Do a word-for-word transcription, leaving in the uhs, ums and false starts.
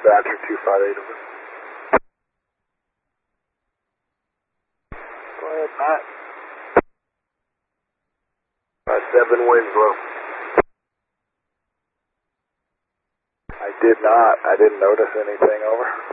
Dispatcher two five eight over. Go ahead, Matt. five seven Winslow. I did not. I didn't notice anything, over.